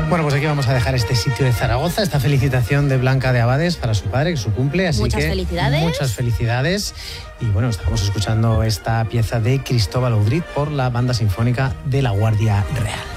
Bueno, pues aquí vamos a dejar este sitio de Zaragoza, esta felicitación de Blanca de Abades para su padre, que su cumple, así muchas que felicidades. Muchas felicidades. Y bueno, estamos escuchando esta pieza de Cristóbal Audrit por la Banda Sinfónica de la Guardia Real.